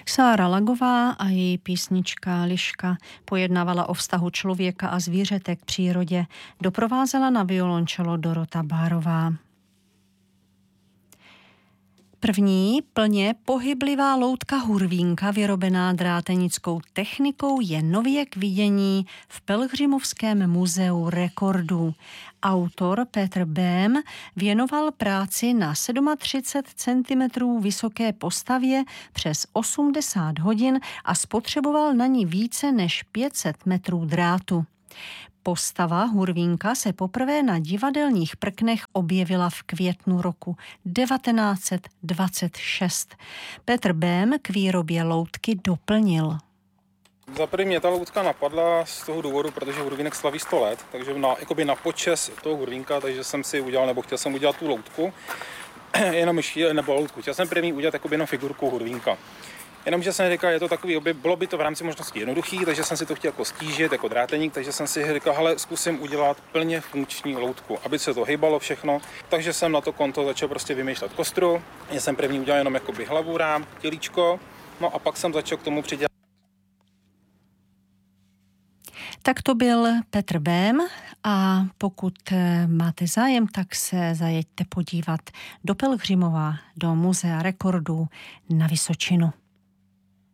Sára Lagová a její písnička Liška pojednávala o vztahu člověka a zvířete k přírodě. Doprovázela na violončelo Dorota Bárová. První plně pohyblivá loutka hurvínka vyrobená drátenickou technikou je nově k vidění v Pelhřimovském muzeu rekordů. Autor Petr Bém věnoval práci na 37 cm vysoké postavě přes 80 hodin a spotřeboval na ní více než 500 metrů drátu. Postava hurvínka se poprvé na divadelních prknech objevila v květnu roku 1926. Petr Bém k výrobě loutky doplnil. Za první mě ta loutka napadla z toho důvodu, protože hurvínek slaví 100 let, takže na počest toho hurvínka, takže jsem si udělal, nebo chtěl jsem udělat tu loutku, chtěl jsem první udělat jenom figurku hurvínka. Jenomže jsem říkal, je to takový bylo by to v rámci možností jednoduchý, takže jsem si to chtěl stížit jako dráteník, takže jsem si říkal, hele, zkusím udělat plně funkční loutku, aby se to hýbalo všechno. Takže jsem na to konto začal vymýšlet kostru. Já jsem první udělal jenom hlavu, rám, tělíčko, no a pak jsem začal k tomu přidělat. Tak to byl Petr Bém a pokud máte zájem, tak se zajeďte podívat do Pelhřimova, do Muzea rekordů na Vysočinu.